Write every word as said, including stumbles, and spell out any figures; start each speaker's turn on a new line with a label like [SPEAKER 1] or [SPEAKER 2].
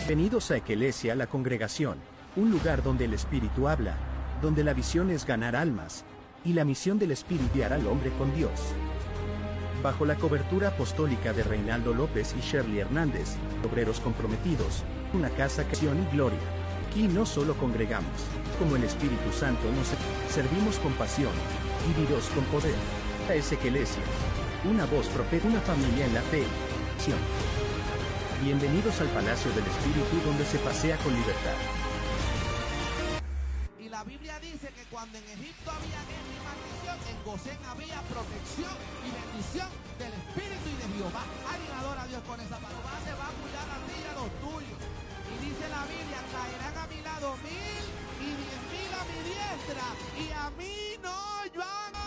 [SPEAKER 1] Bienvenidos a Eclesia, la congregación, un lugar donde el Espíritu habla, donde la visión es ganar almas, y la misión del Espíritu es guiar al hombre con Dios. Bajo la cobertura apostólica de Reinaldo López y Shirley Hernández, obreros comprometidos, una casa que acción y gloria. Aquí no solo congregamos, como el Espíritu Santo nos servimos con pasión, y Dios con poder. Esta es Eclesia, una voz profeta, una familia en la fe. Bienvenidos al Palacio del Espíritu, donde se pasea con libertad.
[SPEAKER 2] Y la Biblia dice que cuando en Egipto había guerra y maldición, en Gosén había protección y bendición del Espíritu y de Jehová. Alguien adora a Dios con esa palabra. Se va a cuidar a ti y a los tuyos. Y dice la Biblia, caerán a mi lado mil y diez mil a mi diestra, y a mí no van a